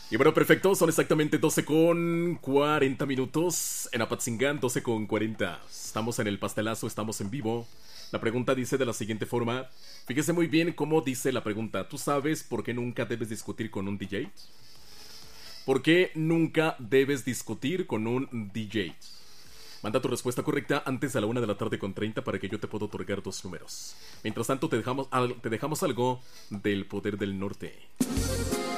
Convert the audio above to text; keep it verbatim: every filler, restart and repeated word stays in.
Y bueno, perfecto, son exactamente doce con cuarenta minutos en Apatzingán, doce con cuarenta. Estamos en el pastelazo, estamos en vivo. La pregunta dice de la siguiente forma. Fíjese muy bien cómo dice la pregunta. ¿Tú sabes por qué nunca debes discutir con un D J? ¿Por qué nunca debes discutir con un D J? Manda tu respuesta correcta antes de la una de la tarde con treinta para que yo te pueda otorgar dos números. Mientras tanto, te dejamos, al- te dejamos algo del poder del norte.